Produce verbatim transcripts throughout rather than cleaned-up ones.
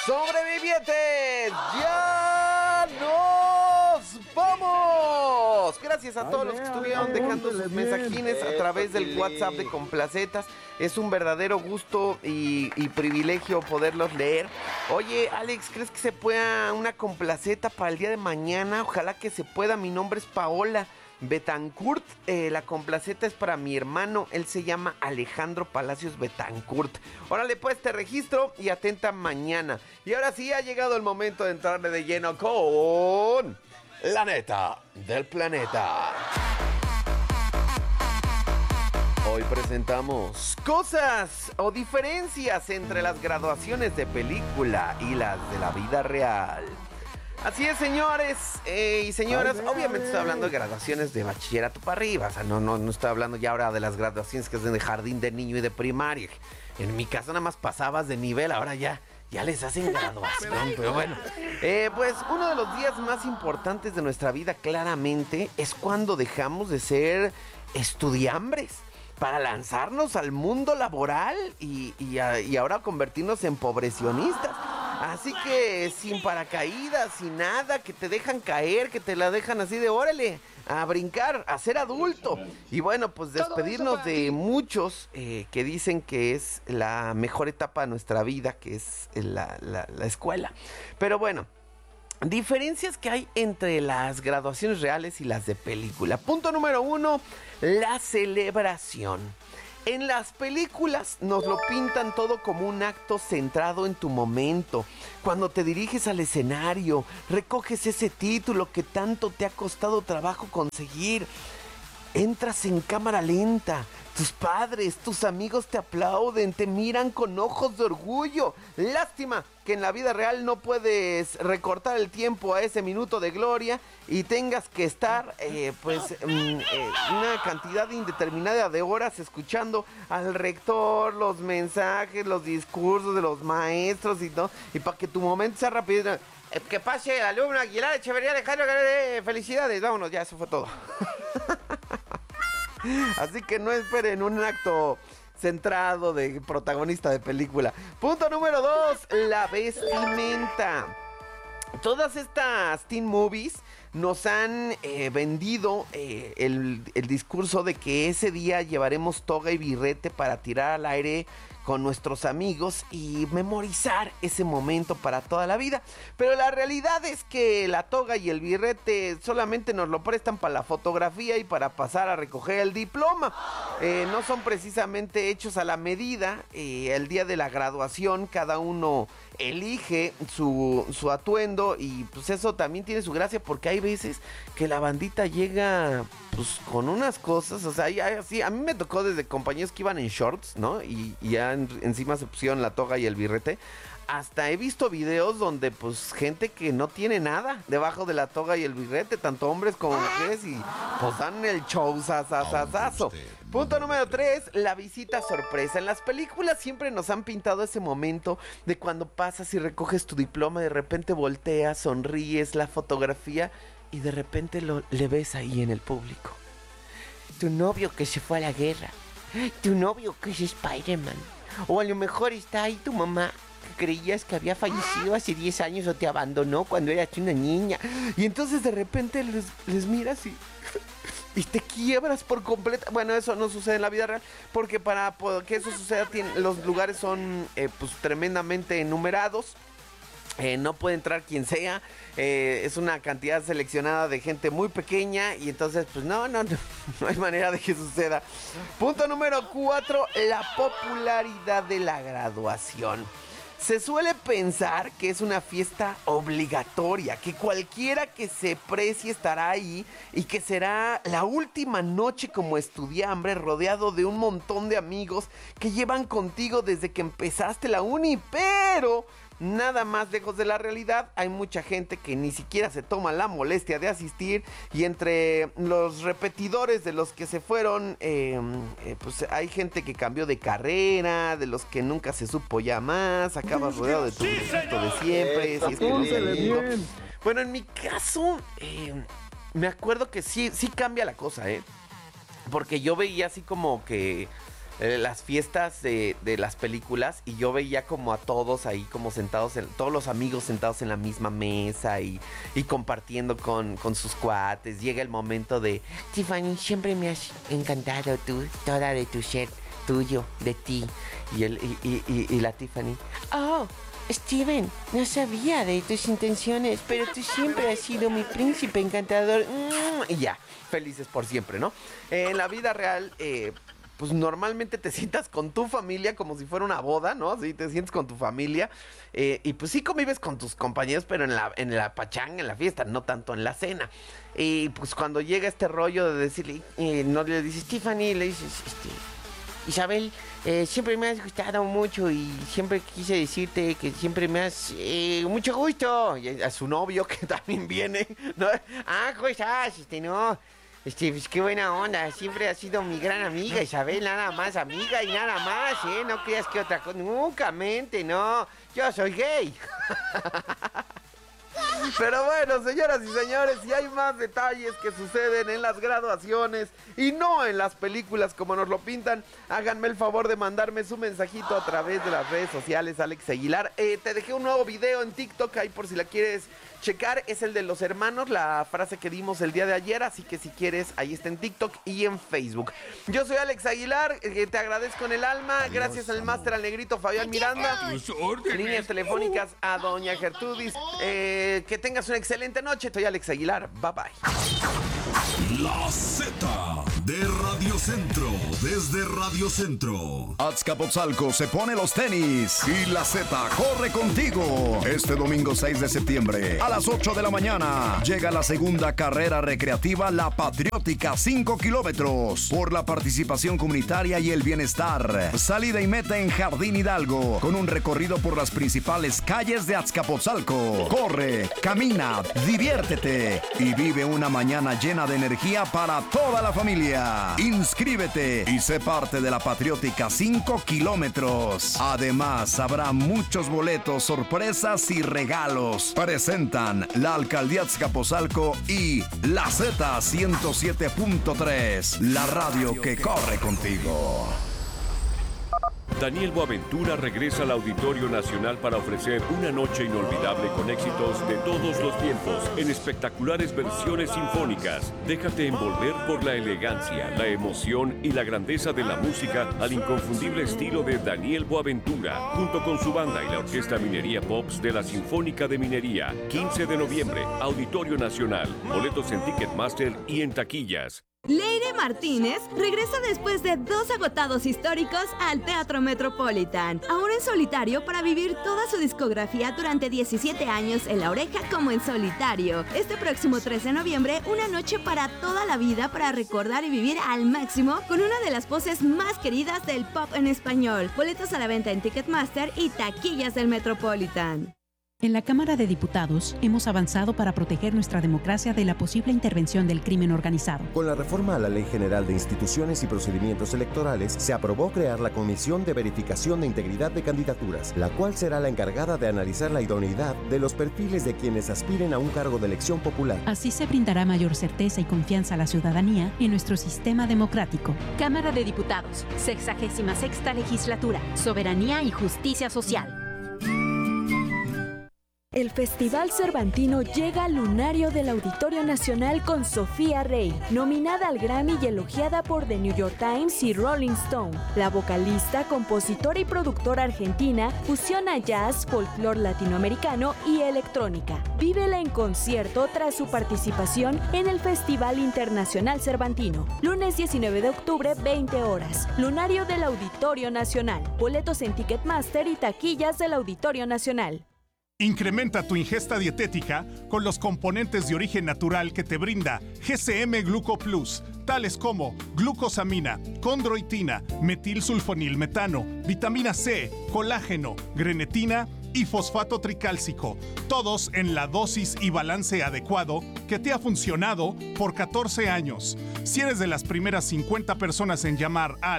¡Sobrevivientes! ¡Ya nos vamos! Gracias a todos los que estuvieron dejando sus mensajines a través del WhatsApp de Complacetas. Es un verdadero gusto y, y privilegio poderlos leer. Oye, Alex, ¿crees que se pueda una complaceta para el día de mañana? Ojalá que se pueda. Mi nombre es Paola Betancourt. Eh, la complaceta es para mi hermano. Él se llama Alejandro Palacios Betancourt. Órale, pues te registro y atenta mañana. Y ahora sí ha llegado el momento de entrarle de lleno con la neta del planeta. Hoy presentamos cosas o diferencias entre las graduaciones de película y las de la vida real. Así es, señores eh, y señoras. Ay, obviamente estoy hablando de graduaciones de bachillerato para arriba. O sea, no, no, no estoy hablando ya ahora de las graduaciones que es de jardín de niño y de primaria. En mi caso nada más pasabas de nivel, ahora ya, ya les hacen graduación. Pero bueno, eh, pues uno de los días más importantes de nuestra vida claramente es cuando dejamos de ser estudiambres para lanzarnos al mundo laboral y, y, y ahora convertirnos en pobrecionistas. Así que sin paracaídas, sin nada, que te dejan caer, que te la dejan así de órale, a brincar, a ser adulto. Y bueno, pues despedirnos de muchos eh, que dicen que es la mejor etapa de nuestra vida, que es la, la, la escuela. Pero bueno, diferencias que hay entre las graduaciones reales y las de película. Punto número uno, la celebración. En las películas nos lo pintan todo como un acto centrado en tu momento. Cuando te diriges al escenario, recoges ese título que tanto te ha costado trabajo conseguir. Entras en cámara lenta. Tus padres, tus amigos te aplauden, te miran con ojos de orgullo. Lástima que en la vida real no puedes recortar el tiempo a ese minuto de gloria y tengas que estar eh, pues mm, eh, una cantidad indeterminada de horas escuchando al rector, los mensajes, los discursos de los maestros y todo. Y para que tu momento sea rápido, eh, que pase el alumno Aguilar Echeverría Alejandro, eh, felicidades, vámonos, ya eso fue todo. Así que no esperen un acto centrado de protagonista de película. Punto número dos, la vestimenta. Todas estas teen movies nos han eh, vendido eh, el, el discurso de que ese día llevaremos toga y birrete para tirar al aire con nuestros amigos y memorizar ese momento para toda la vida. Pero la realidad es que la toga y el birrete solamente nos lo prestan para la fotografía y para pasar a recoger el diploma. Eh, no son precisamente hechos a la medida. Eh, el día de la graduación cada uno elige su, su atuendo y pues eso también tiene su gracia porque hay veces que la bandita llega pues con unas cosas, o sea, ya así, a mí me tocó desde compañeros que iban en shorts, ¿no? Y, y ya en, encima se pusieron la toga y el birrete. Hasta he visto videos donde pues gente que no tiene nada debajo de la toga y el birrete, tanto hombres como mujeres, y pues dan el show sasasasazo. Punto número tres, la visita sorpresa. En las películas siempre nos han pintado ese momento de cuando pasas y recoges tu diploma, de repente volteas, sonríes, la fotografía y de repente lo, le ves ahí en el público. Tu novio que se fue a la guerra, tu novio que es Spider-Man, o a lo mejor está ahí tu mamá que creías que había fallecido hace diez años o te abandonó cuando eras una niña. Y entonces de repente les, les miras y, y te quiebras por completo. Bueno, eso no sucede en la vida real, porque para que eso suceda tiene, los lugares son eh, pues tremendamente numerados. Eh, no puede entrar quien sea, eh, es una cantidad seleccionada de gente muy pequeña y entonces pues no, no, no, no hay manera de que suceda. Punto número cuatro, la popularidad de la graduación. Se suele pensar que es una fiesta obligatoria, que cualquiera que se precie estará ahí y que será la última noche como estudiambre rodeado de un montón de amigos que llevan contigo desde que empezaste la uni, pero nada más lejos de la realidad. Hay mucha gente que ni siquiera se toma la molestia de asistir y entre los repetidores de los que se fueron, eh, eh, pues hay gente que cambió de carrera, de los que nunca se supo ya más, acabas rodeado de tu grupito de siempre, si es que no se han ido. Bueno, en mi caso, eh, me acuerdo que sí, sí cambia la cosa, ¿eh? Porque yo veía así como que eh, las fiestas de, de las películas y yo veía como a todos ahí como sentados, en, todos los amigos sentados en la misma mesa y, y compartiendo con, con sus cuates. Llega el momento de Tiffany, siempre me has encantado tú, toda de tu ser tuyo, de ti. Y, el, y, y, y, y la Tiffany, oh, Steven, no sabía de tus intenciones, pero tú siempre has sido mi príncipe encantador. Mm, y ya, felices por siempre, ¿no? Eh, en la vida real, eh, pues normalmente te sientas con tu familia como si fuera una boda, ¿no? Sí, te sientes con tu familia eh, y pues sí convives con tus compañeros, pero en la, en la pachanga, en la fiesta, no tanto en la cena. Y pues cuando llega este rollo de decirle, eh, no le dices Tiffany, le dices, este... Isabel, eh, siempre me has gustado mucho y siempre quise decirte que siempre me has... Eh, mucho gusto. Y a su novio que también viene, ¿no? Ah, ¿cómo estás? Este, no... Este, pues qué buena onda, siempre has sido mi gran amiga, Isabel, nada más amiga y nada más, ¿eh? No creas que otra cosa, nunca mente, no, yo soy gay. Pero bueno, señoras y señores, si hay más detalles que suceden en las graduaciones y no en las películas como nos lo pintan, háganme el favor de mandarme su mensajito a través de las redes sociales, Alex Aguilar. Eh, te dejé un nuevo video en TikTok ahí por si la quieres checar, es el de los hermanos, la frase que dimos el día de ayer, así que si quieres, ahí está en TikTok y en Facebook. Yo soy Alex Aguilar, eh, te agradezco en el alma, adiós, gracias al máster, al negrito Fabián Miranda, líneas telefónicas a doña Gertrudis, eh, que tengas una excelente noche, soy Alex Aguilar, bye bye. La Z de Radio Centro, desde Radio Centro. Azcapotzalco se pone los tenis y la Z corre contigo. Este domingo seis de septiembre a las ocho de la mañana llega la segunda carrera recreativa La Patriótica, cinco kilómetros, por la participación comunitaria y el bienestar. Salida y meta en Jardín Hidalgo, con un recorrido por las principales calles de Azcapotzalco. Corre, camina, diviértete y vive una mañana llena de energía para toda la familia. Inscríbete y sé parte de La Patriótica, cinco kilómetros. Además, habrá muchos boletos, sorpresas y regalos. Presentan la Alcaldía Azcapotzalco y la Z ciento siete punto tres, la radio que corre contigo. Daniel Boaventura regresa al Auditorio Nacional para ofrecer una noche inolvidable con éxitos de todos los tiempos en espectaculares versiones sinfónicas. Déjate envolver por la elegancia, la emoción y la grandeza de la música al inconfundible estilo de Daniel Boaventura, junto con su banda y la Orquesta Minería Pops de la Sinfónica de Minería. quince de noviembre, Auditorio Nacional. Boletos en Ticketmaster y en taquillas. Leire Martínez regresa después de dos agotados históricos al Teatro Metropolitan, ahora en solitario para vivir toda su discografía durante diecisiete años en La Oreja como en solitario. Este próximo trece de noviembre, una noche para toda la vida para recordar y vivir al máximo con una de las voces más queridas del pop en español. Boletos a la venta en Ticketmaster y taquillas del Metropolitan. En la Cámara de Diputados hemos avanzado para proteger nuestra democracia de la posible intervención del crimen organizado. Con la reforma a la Ley General de Instituciones y Procedimientos Electorales, se aprobó crear la Comisión de Verificación de Integridad de Candidaturas, la cual será la encargada de analizar la idoneidad de los perfiles de quienes aspiren a un cargo de elección popular. Así se brindará mayor certeza y confianza a la ciudadanía en nuestro sistema democrático. Cámara de Diputados, sexagésima sexta legislatura, Soberanía y Justicia Social. El Festival Cervantino llega al lunario del Auditorio Nacional con Sofía Rey, nominada al Grammy y elogiada por The New York Times y Rolling Stone. La vocalista, compositora y productora argentina fusiona jazz, folclore latinoamericano y electrónica. Vívela en concierto tras su participación en el Festival Internacional Cervantino. Lunes diecinueve de octubre, veinte horas. Lunario del Auditorio Nacional. Boletos en Ticketmaster y taquillas del Auditorio Nacional. Incrementa tu ingesta dietética con los componentes de origen natural que te brinda G C M Gluco Plus, tales como glucosamina, condroitina, metilsulfonilmetano, vitamina C, colágeno, grenetina y fosfato tricálcico, todos en la dosis y balance adecuado que te ha funcionado por catorce años. Si eres de las primeras cincuenta personas en llamar al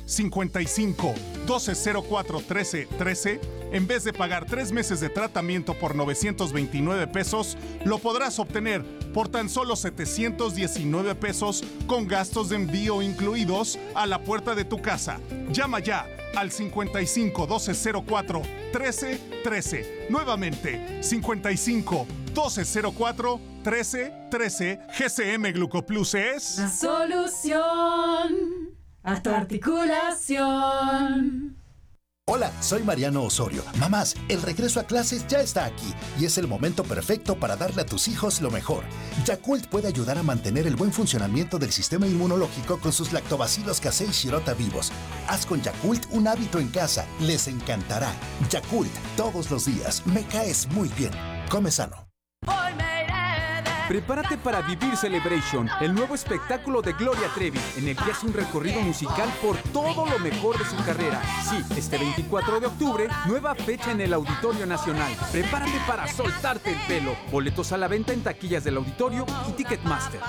cincuenta y cinco, doce cero cuatro, trece trece, en vez de pagar tres meses de tratamiento por novecientos veintinueve pesos, lo podrás obtener por tan solo setecientos diecinueve pesos con gastos de envío incluidos a la puerta de tu casa. Llama ya al cincuenta y cinco, doce cero cuatro, trece trece. Nuevamente, cincuenta y cinco, doce cero cuatro, trece trece. G C M Glucoplus es la solución a tu articulación. Hola, soy Mariano Osorio. Mamás, el regreso a clases ya está aquí y es el momento perfecto para darle a tus hijos lo mejor. Yakult puede ayudar a mantener el buen funcionamiento del sistema inmunológico con sus lactobacilos casei shirota vivos. Haz con Yakult un hábito en casa. Les encantará. Yakult, todos los días. Me caes muy bien. Come sano. Prepárate para vivir Celebration, el nuevo espectáculo de Gloria Trevi, en el que hace un recorrido musical por todo lo mejor de su carrera. Sí, este veinticuatro de octubre, nueva fecha en el Auditorio Nacional. Prepárate para soltarte el pelo. Boletos a la venta en taquillas del auditorio y Ticketmaster.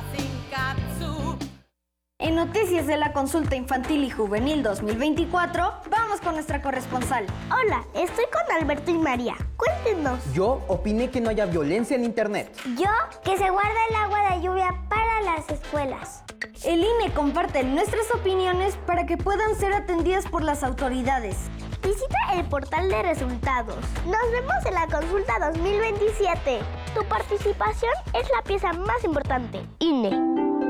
En Noticias de la Consulta Infantil y Juvenil dos mil veinticuatro, vamos con nuestra corresponsal. Hola, estoy con Alberto y María. Cuéntenos. Yo opiné que no haya violencia en internet. Yo, que se guarda el agua de lluvia para las escuelas. El I N E comparte nuestras opiniones para que puedan ser atendidas por las autoridades. Visita el portal de resultados. Nos vemos en la Consulta dos mil veintisiete. Tu participación es la pieza más importante. I N E.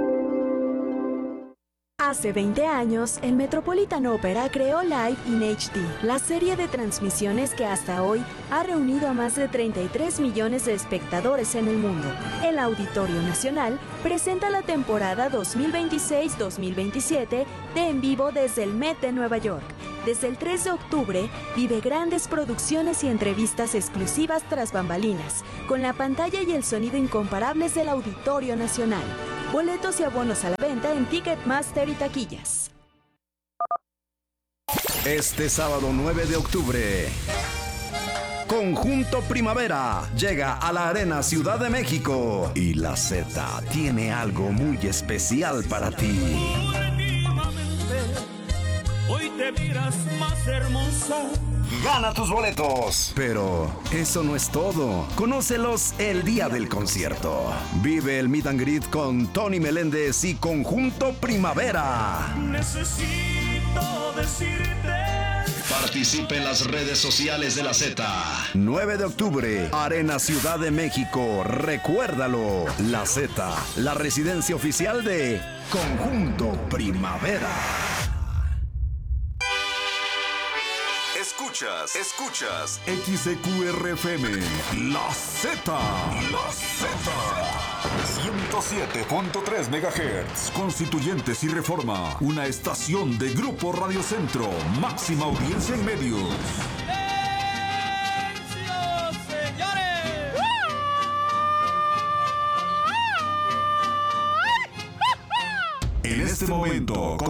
Hace veinte años, el Metropolitan Opera creó Live in H D, la serie de transmisiones que hasta hoy ha reunido a más de treinta y tres millones de espectadores en el mundo. El Auditorio Nacional presenta la temporada dos mil veintiséis dos mil veintisiete de En Vivo desde el Met de Nueva York. Desde el tres de octubre, vive grandes producciones y entrevistas exclusivas tras bambalinas, con la pantalla y el sonido incomparables del Auditorio Nacional. Boletos y abonos a la venta en Ticketmaster y taquillas. Este sábado nueve de octubre, Conjunto Primavera llega a la Arena Ciudad de México y la Z tiene algo muy especial para ti. Hoy te miras más hermosa. Gana tus boletos. Pero eso no es todo. Conócelos el día del concierto. Vive el meet and greet con Tony Meléndez y Conjunto Primavera. Necesito decirte. Participe en las redes sociales de la Z. nueve de octubre, Arena Ciudad de México. Recuérdalo. La Z, la residencia oficial de Conjunto Primavera. Escuchas, escuchas X E Q R F M, La Z, La Z, ciento siete punto tres megahertz, Constituyentes y Reforma, una estación de Grupo Radio Centro, máxima audiencia en medios. En este momento,